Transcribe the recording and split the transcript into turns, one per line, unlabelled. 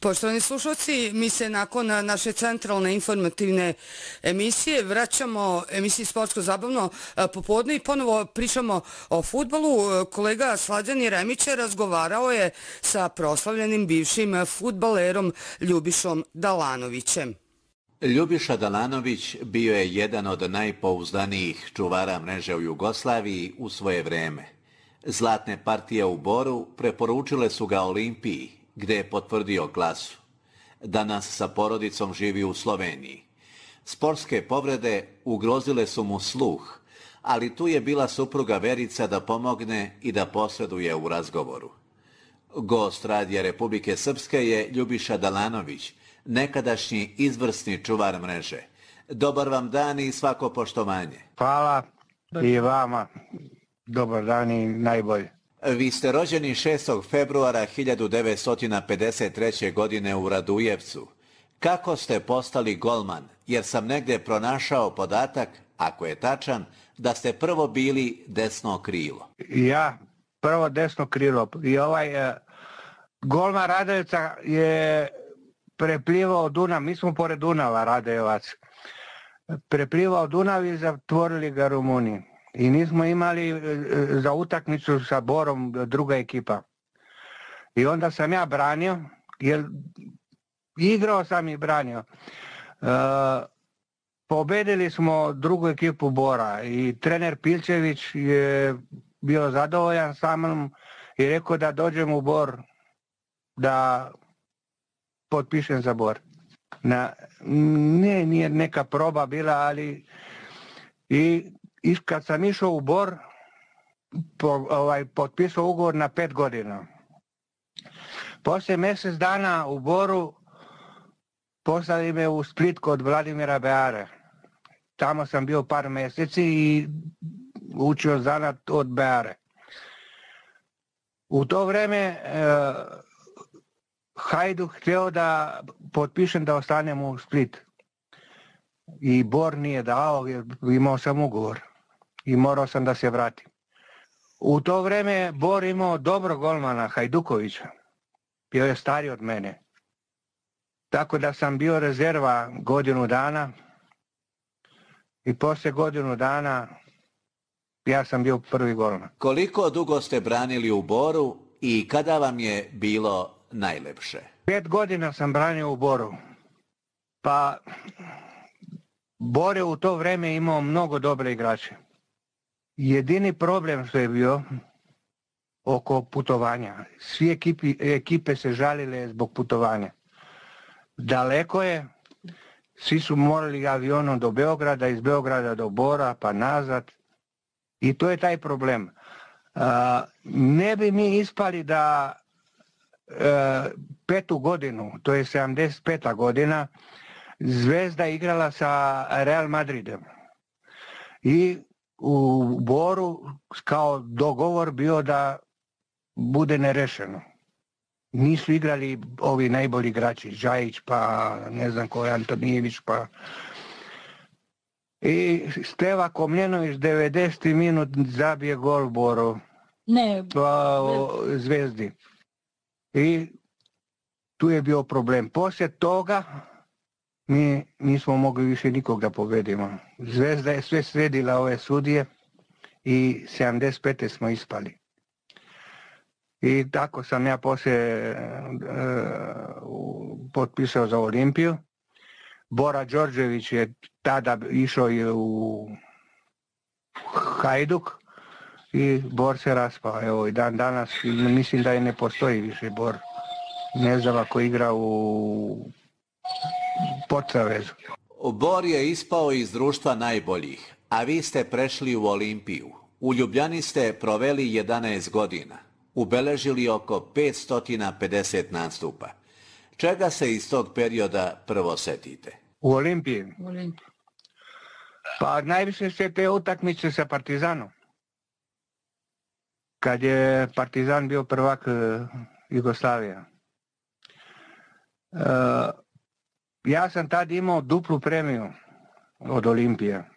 Poštovani slušalci, mi se nakon naše centralne informativne emisije vraćamo emisiji Sportsko-zabavno popodne i ponovo pričamo o fudbalu. Kolega Slađan Jeremić razgovarao je sa proslavljenim bivšim fudbalerom Ljubišom Dalanovićem.
Ljubiša Dalanović bio je jedan od najpouzdanijih čuvara mreže u Jugoslaviji u svoje vreme. Zlatne partije u Boru preporučile su ga Olimpiji, gde je potvrdio klasu. Danas sa porodicom živi u Sloveniji. Sportske povrede ugrozile su mu sluh, ali tu je bila supruga Verica da pomogne i da posreduje u razgovoru. Gost Radija Republike Srpske je Ljubiša Dalanović, nekadašnji izvrsni čuvar mreže. Dobar vam dan i svako poštovanje.
Hvala i vama. Dobar dan i najbolje.
Vi ste rođeni 6. februara 1953. godine u Radujevcu. Kako ste postali golman? Jer sam negdje pronašao podatak, ako je tačan, da ste prvo bili desno krilo.
Ja, prvo desno krilo. I golman Radujevca je preplivao Dunav. Mi smo pored Dunava, Radujevac. Preplivao Dunav i zatvorili ga Rumuniji. I nismo imali za utakmicu sa Borom druga ekipa. I onda sam ja branio, jer igrao sam i branio. Pobedili smo drugu ekipu Bora i trener Pilčević je bio zadovoljan sa mnom i rekao da dođem u Bor da potpišem za Bor. Nije neka proba bila, ali i kad sam išao u Bor, potpisao ugovor na 5 godina. Poslije mjesec dana u Boru poslali me u Split kod Vladimira Beare. Tamo sam bio par mjeseci i učio zanat od Beare. U to vrijeme Hajduk htio da potpišem da ostanem u Split. I Bor nije dao jer imao sam ugovor i morao sam da se vratim. U to vrijeme Bor imao dobro golmana Hajdukovića. Bio je stariji od mene. Tako da sam bio rezerva godinu dana i poslije godinu dana ja sam bio prvi golman.
Koliko dugo ste branili u Boru i kada vam je bilo najlepše?
5 godina sam branio u Boru. Pa Bor je u to vrijeme imao mnogo dobre igrače. Jedini problem što je bio oko putovanja. Svi ekipe se žalile zbog putovanja. Daleko je, svi su morali avionom do Beograda, iz Beograda do Bora, pa nazad. I to je taj problem. Ne bi mi ispali da 5. godinu, to je 75. godina, Zvezda igrala sa Real Madridom. I u Boru kao dogovor bio da bude nerešeno. Nisu igrali ovi najbolji igrači, Žajić pa ne znam ko je Antonijević pa... I Steva Komljenović 90. minut zabije gol Boru. Zvezdi. I tu je bio problem. Poslije toga mi nismo mogli više nikog da pobedimo. Zvezda je sve sredila ove sudije i 75. smo ispali. I tako sam ja poslije potpisao za Olimpiju. Bora Đorđević je tada išao u Hajduk i Bor se raspao. Evo i dan danas mislim da i ne postoji više Bor. Ne znam ako igra u Podsavezu.
Bor je ispao iz društva najboljih, a vi ste prešli u Olimpiju. U Ljubljani ste proveli 11 godina. Ubeležili oko 550 nastupa. Čega se iz tog perioda prvo setite?
U Olimpiji? Pa najviše se te utakmice sa Partizanom. Kad je Partizan bio prvak Jugoslavija. Ja sam tad imao duplu premiju od Olimpije.